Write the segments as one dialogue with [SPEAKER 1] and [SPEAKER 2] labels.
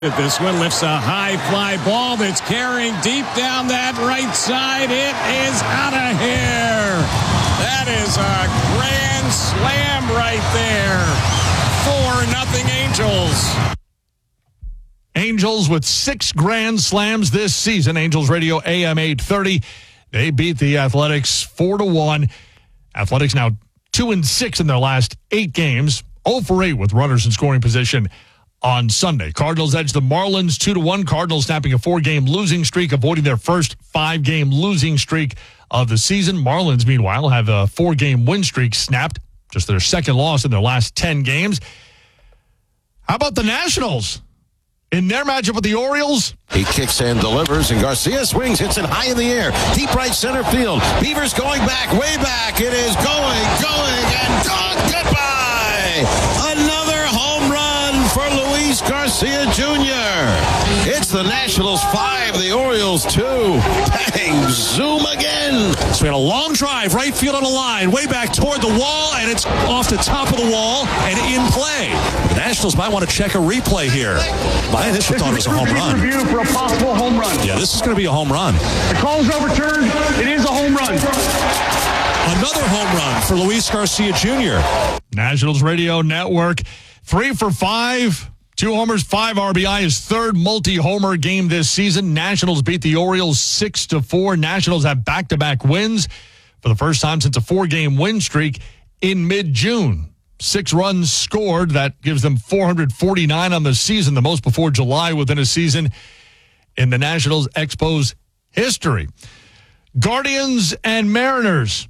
[SPEAKER 1] This one lifts a high fly ball that's carrying deep down that right side. It is out of here. That is a grand slam right there. 4-0 Angels.
[SPEAKER 2] Angels with 6 grand slams this season. Angels Radio AM 830. They beat the Athletics 4-1. Athletics now 2-6 in their last 8 games. 0 for 8 with runners in scoring position on Sunday. Cardinals edge the Marlins 2-1. Cardinals snapping a 4-game losing streak, avoiding their first 5-game losing streak of the season. Marlins, meanwhile, have a 4-game win streak snapped, just their second loss in their last 10 games. How about the Nationals? In their matchup with the Orioles,
[SPEAKER 3] he kicks and delivers, and Garcia swings, hits it high in the air, deep right center field. Beavers going back, way back. It is going, and gone. Goodbye. Another home run for Luis Garcia Jr. It's the Nationals 5, the Orioles 2. Bang, zoom again.
[SPEAKER 4] So we had a long drive, right field on the line, way back toward the wall, and it's off the top of the wall and in play. The Nationals might want to check a replay here. I initially thought it was a home run.
[SPEAKER 5] Review for a possible home run.
[SPEAKER 4] Yeah, this is going to be a home run.
[SPEAKER 5] The call's overturned. It is a home run.
[SPEAKER 4] Another home run for Luis Garcia Jr.
[SPEAKER 2] Nationals Radio Network, 3 for 5. 2 homers, 5 RBI, his third multi-homer game this season. Nationals beat the Orioles 6-4. Nationals have back-to-back wins for the first time since a 4-game win streak in mid-June. 6 runs scored. That gives them 449 on the season, the most before July within a season in the Nationals Expos history. Guardians and Mariners.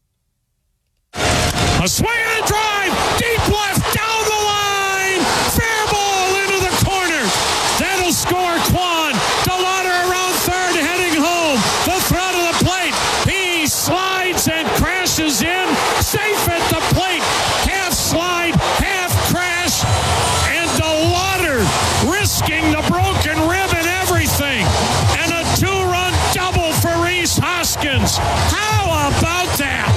[SPEAKER 1] A swing and a drive, deep left, down the line, fair ball into the corner. That'll score Kwan. DeLauder around third, heading home. The throw to the plate. He slides and crashes in, safe at the plate. Half slide, half crash, and DeLauder risking the broken rib and everything. And a 2-run double for Rhys Hoskins. How about that?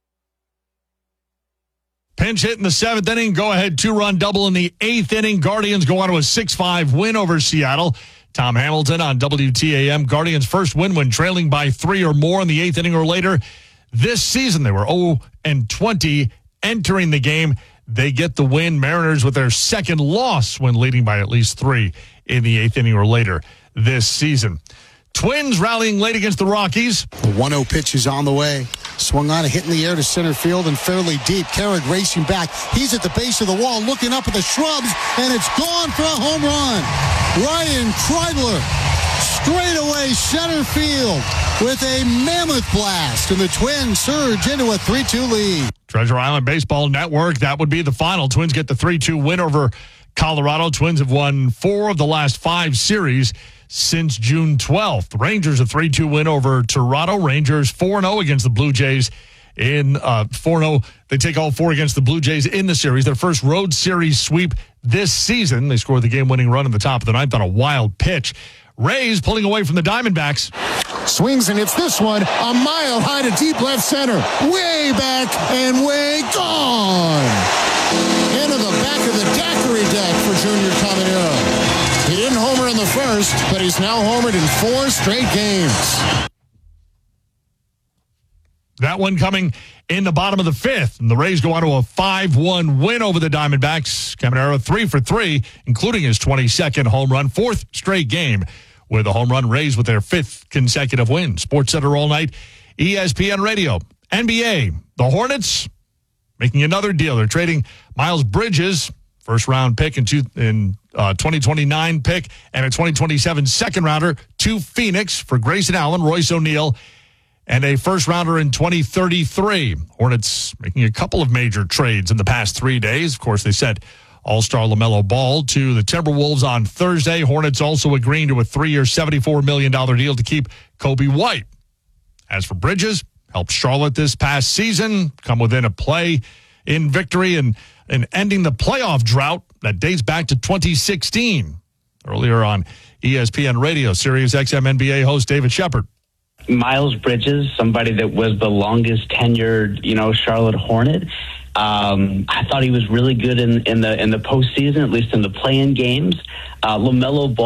[SPEAKER 2] Pinch hit in the 7th inning, go-ahead 2-run double in the 8th inning. Guardians go on to a 6-5 win over Seattle. Tom Hamilton on WTAM. Guardians' first win when trailing by 3 or more in the 8th inning or later. This season, they were 0-20 entering the game. They get the win. Mariners with their second loss when leading by at least 3 in the 8th inning or later this season. Twins rallying late against the Rockies.
[SPEAKER 6] The 1-0 pitch is on the way. Swung on, a hit in the air to center field and fairly deep. Carrick racing back. He's at the base of the wall looking up at the shrubs, and it's gone for a home run. Ryan Kreidler straight away center field with a mammoth blast, and the Twins surge into a 3-2 lead.
[SPEAKER 2] Treasure Island Baseball Network, that would be the final. Twins get the 3-2 win over Colorado. Twins have won 4 of the last 5 series since June 12th. The Rangers a 3-2 win over Toronto. Rangers 4-0 against the Blue Jays in 4-0. They take all 4 against the Blue Jays in the series. Their first road series sweep this season. They scored the game-winning run in the top of the 9th on a wild pitch. Rays pulling away from the Diamondbacks.
[SPEAKER 6] Swings and hits this one a mile high to deep left center. Way back and way gone. Into the back of the daiquiri deck for Junior Caminero. He didn't homer in the first, but he's now homered in 4 straight games.
[SPEAKER 2] That one coming in the bottom of the 5th. And the Rays go on to a 5-1 win over the Diamondbacks. Caminero 3 for 3, including his 22nd home run, 4th straight game with a home run. Rays with their 5th consecutive win. Sports Center all night, ESPN Radio. NBA, the Hornets making another deal. They're trading Miles Bridges, first-round pick in 2029 pick, and a 2027 second-rounder to Phoenix for Grayson Allen, Royce O'Neal, and a first-rounder in 2033. Hornets making a couple of major trades in the past 3 days. Of course, they sent All-Star LaMelo Ball to the Timberwolves on Thursday. Hornets also agreeing to a 3-year, $74 million deal to keep Kobe White. As for Bridges, helped Charlotte this past season come within a play-in victory and ending the playoff drought that dates back to 2016. Earlier on ESPN Radio, Sirius XM NBA host David Shepard.
[SPEAKER 7] Miles Bridges, somebody that was the longest tenured, Charlotte Hornet, I thought he was really good in the postseason, at least in the play-in games. LaMelo Ball